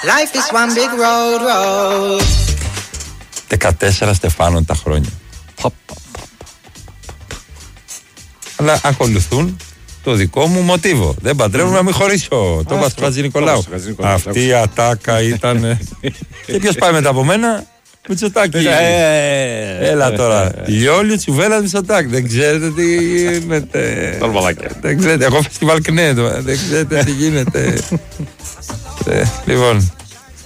Life is one big road. 14 Στεφάνων τα χρόνια. Αλλά ακολουθούν το δικό μου μοτίβο. Δεν παντρεύομαι να μην χωρίσω. Το είπα στο Χατζη Νικολάου. Αυτή η ατάκα ήταν. Και ποιος πάει μετά από μένα? Μητσοτάκη. Έλα τώρα. Λιόλιο Τσουβέλα Μητσοτάκη. Δεν ξέρετε τι γίνεται. Δεν ξέρετε. Εγώ φεστιβάλ ΚΝΕ. Δεν ξέρετε τι γίνεται. Λοιπόν.